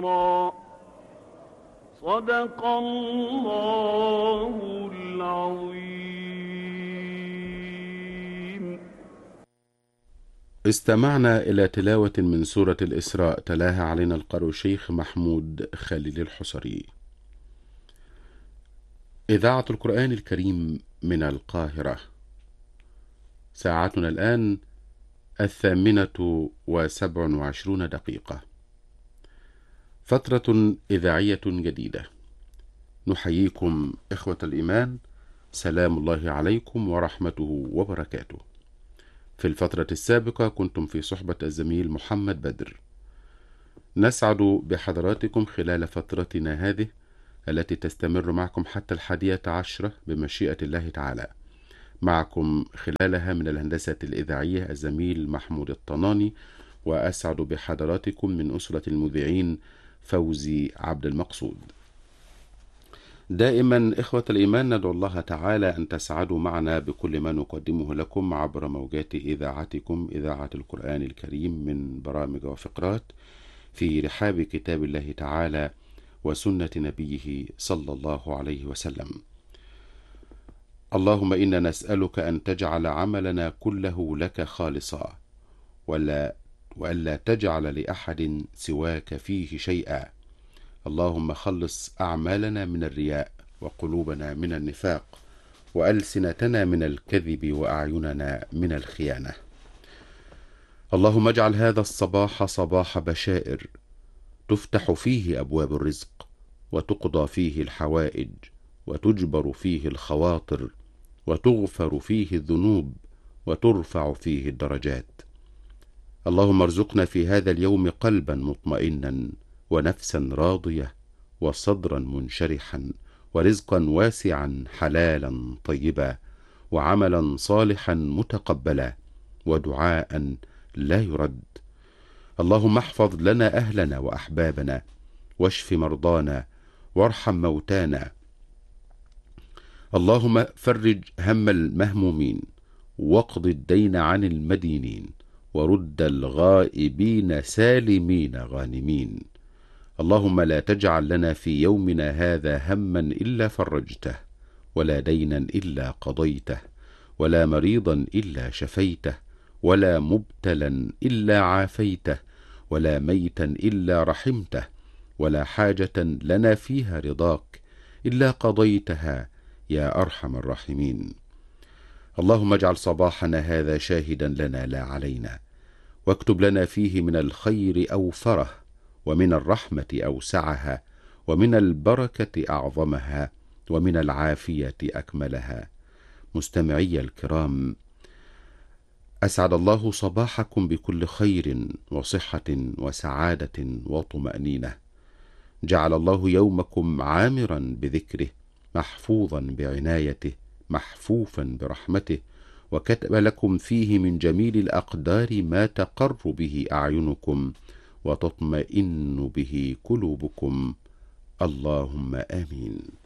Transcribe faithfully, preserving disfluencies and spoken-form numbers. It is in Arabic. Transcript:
الله. صدق الله العظيم. استمعنا إلى تلاوة من سورة الإسراء تلاها علينا القارئ الشيخ محمود خليل الحصري. إذاعة القرآن الكريم من القاهرة. ساعتنا الآن الثامنة وسبع وعشرون دقيقة. فترة إذاعية جديدة. نحييكم إخوة الإيمان، سلام الله عليكم ورحمته وبركاته. في الفترة السابقة كنتم في صحبة الزميل محمد بدر. نسعد بحضراتكم خلال فترتنا هذه التي تستمر معكم حتى الحادية عشرة بمشيئة الله تعالى. معكم خلالها من الهندسة الإذاعية الزميل محمود الطناني، وأسعد بحضراتكم من أسرة المذيعين فوزي عبد المقصود. دائما إخوة الإيمان ندعو الله تعالى أن تسعدوا معنا بكل ما نقدمه لكم عبر موجات إذاعتكم إذاعة القرآن الكريم من برامج وفقرات في رحاب كتاب الله تعالى وسنة نبيه صلى الله عليه وسلم. اللهم إنا نسألك أن تجعل عملنا كله لك خالصا، ولا وألا تجعل لأحد سواك فيه شيئا. اللهم خلص أعمالنا من الرياء، وقلوبنا من النفاق، وألسنتنا من الكذب، وأعيننا من الخيانة. اللهم اجعل هذا الصباح صباح بشائر تفتح فيه أبواب الرزق، وتقضى فيه الحوائج، وتجبر فيه الخواطر، وتغفر فيه الذنوب، وترفع فيه الدرجات. اللهم ارزقنا في هذا اليوم قلبا مطمئنا، ونفسا راضية، وصدرا منشرحا، ورزقا واسعا حلالا طيبا، وعملا صالحا متقبلا، ودعاء لا يرد. اللهم احفظ لنا أهلنا وأحبابنا، واشف مرضانا، وارحم موتانا. اللهم فرج هم المهمومين، واقض الدين عن المدينين، ورد الغائبين سالمين غانمين. اللهم لا تجعل لنا في يومنا هذا هما إلا فرجته، ولا دينا إلا قضيته، ولا مريضا إلا شفيته، ولا مبتلا إلا عافيته، ولا ميتا إلا رحمته، ولا حاجة لنا فيها رضاك إلا قضيتها يا أرحم الراحمين. اللهم اجعل صباحنا هذا شاهدا لنا لا علينا، واكتب لنا فيه من الخير أوفره، ومن الرحمة أوسعها، ومن البركة أعظمها، ومن العافية أكملها. مستمعي الكرام، أسعد الله صباحكم بكل خير وصحة وسعادة وطمأنينة. جعل الله يومكم عامرا بذكره، محفوظا بعنايته، محفوفا برحمته، وكتب لكم فيه من جميل الأقدار ما تقر به أعينكم، وتطمئن به قلوبكم. اللهم آمين.